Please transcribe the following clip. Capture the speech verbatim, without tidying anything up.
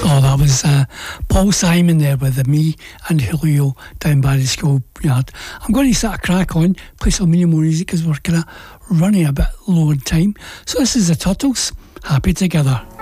Oh, that was uh, Paul Simon there with the Me and Julio down by the schoolyard. I'm going to sort of crack on, play some more music because we're kind of running a bit low on time. So this is the Turtles, Happy Together.